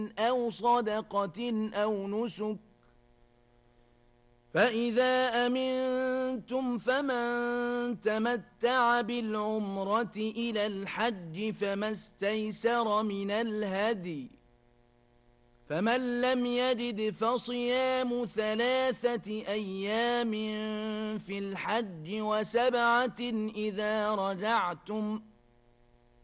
أو صدقة أو نسك فإذا أمنتم فمن تمتع بالعمرة إلى الحج فما استيسر من الهدي فمن لم يجد فصيام 3 أيام في الحج و7 إذا رجعتم